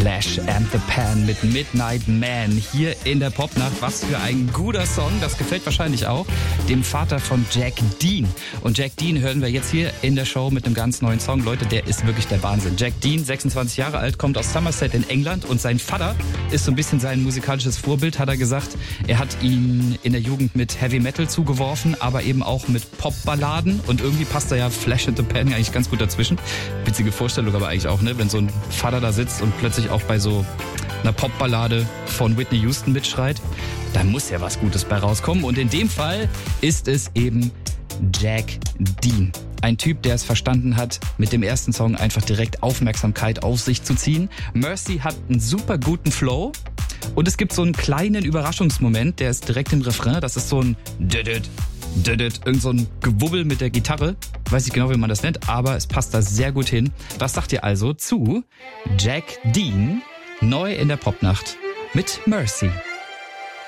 Flash and the Pan mit Midnight Man hier in der Popnacht. Was für ein guter Song, das gefällt wahrscheinlich auch dem Vater von Jack Dean. Und Jack Dean hören wir jetzt hier in der Show mit einem ganz neuen Song. Leute, der ist wirklich der Wahnsinn. Jack Dean, 26 Jahre alt, kommt aus Somerset in England und sein Vater ist so ein bisschen sein musikalisches Vorbild, hat er gesagt. Er hat ihn in der Jugend mit Heavy Metal zugeworfen, aber eben auch mit Popballaden und irgendwie passt da ja Flash and the Pan eigentlich ganz gut dazwischen. Witzige Vorstellung aber eigentlich auch, ne? Wenn so ein Vater da sitzt und plötzlich auch bei so einer Popballade von Whitney Houston mitschreit, da muss ja was Gutes bei rauskommen. Und in dem Fall ist es eben Jack Dean. Ein Typ, der es verstanden hat, mit dem ersten Song einfach direkt Aufmerksamkeit auf sich zu ziehen. Mercy hat einen super guten Flow und es gibt so einen kleinen Überraschungsmoment, der ist direkt im Refrain. Das ist so ein irgend so ein Gewubbel mit der Gitarre. Weiß nicht genau, wie man das nennt, aber es passt da sehr gut hin. Was sagt ihr also zu Jack Dean, neu in der Popnacht mit Mercy?